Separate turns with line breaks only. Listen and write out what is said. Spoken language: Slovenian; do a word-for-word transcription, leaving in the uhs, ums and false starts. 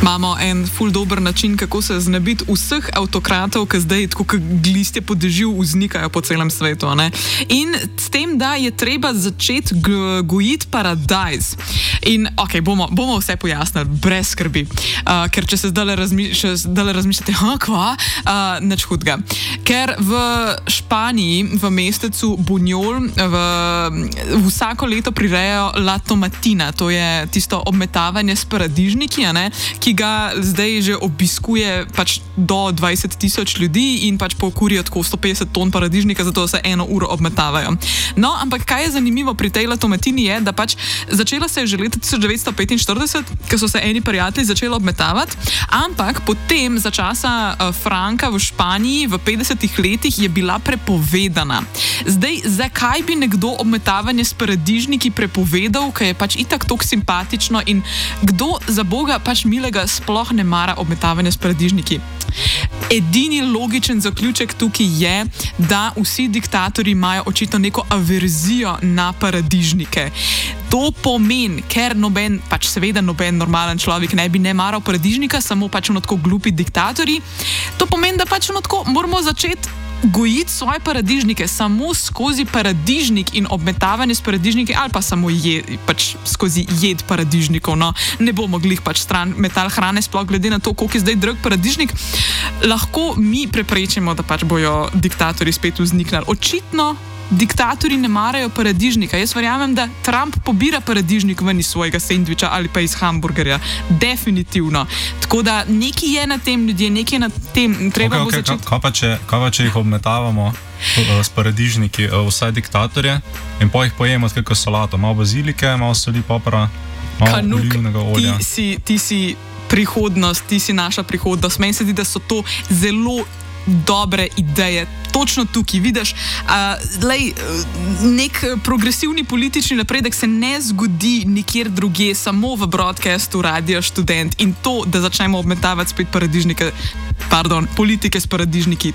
Imamo en ful dober način, kako se znebiti vseh avtokratov, ki zdaj tako kot glistje po dežju vznikajo po celem svetu. Ne? In s tem, da je treba začeti gojiti paradajz. In ok, bomo, bomo vse pojasnili, brez skrbi. Uh, ker če se zdaj razmišljate, ha, kva, uh, nič hudega. Ker v Španiji, v mestecu Buñol, v, vsako leto prirejajo La Tomatina, to je tisto obmetavanje s paradižniki, a ne, ki ga zdaj že obiskuje pač do dvajset tisoč ljudi in pač pokurijo tako sto petdeset ton paradižnika, zato se eno uro obmetavajo. No, ampak kaj je zanimivo pri tej La Tomatini je, da pač začela se je že leta tisoč devetsto petinštirideset, ko so se eni prijatelji začeli obmetavati, ampak potem za časa uh, Franka v Španiji v petdesetih letih je bila prepovedana. Zdaj, zakaj bi nekdo obmetavanje s paradižniki prepovedal, ker je pač itak toliko simpatično in kdo za Boga pač milega sploh ne mara obmetavanja s paradižniki? Edini logičen zaključek tukaj je, da vsi diktatorji imajo očitno neko averzijo na paradižnike. To pomeni, ker noben, pač seveda noben normalen človek ne bi ne maral paradižnika, samo pač ono tako glupi diktatorji, to pomeni, da pač ono tako moramo začeti gojiti svoje paradižnike samo skozi paradižnik in obmetavanje s paradižniki ali pa samo je, pač skozi jed paradižnikov. No, ne bomo glih pač stran metal hrane, sploh glede na to, koliko je zdaj drag paradižnik. Lahko mi preprečimo, da pač bojo diktatorji spet vzniknali. Očitno diktatorji ne marajo paradižnika. Jaz verjamem, da Trump pobira paradižnik ven iz svojega sendviča ali pa iz hamburgerja. Definitivno. Tako da nekaj je na tem, ljudje, nekaj je na tem. Treba
okay,
bo
okay,
začeti...
Kaj pa, če, kaj pa če jih obmetavamo s paradižniki, vsaj diktatorje, in po jih pojemo kakšno solato, malo bazilike, malo soli, popra, malo
Kanuk,
olivnega olja.
Ti si, ti si prihodnost, ti si naša prihodnost. Meni se zdi, da so to zelo dobre ideje. Točno tukaj, vidiš, uh, lej, nek progresivni politični napredek se ne zgodi nikjer drugje, samo v broadcastu Radio Študent in to, da začnemo obmetavati spet paradižnike, pardon, politike s paradižniki.